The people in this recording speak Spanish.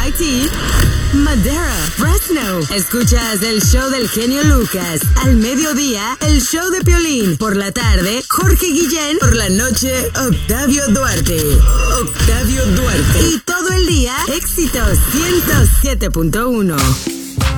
MIT, Madera, Fresno. Escuchas el show del genio Lucas. Al mediodía, el show de Piolín. Por la tarde, Jorge Guillén. Por la noche, Octavio Duarte. Y todo el día, éxitos 107.1.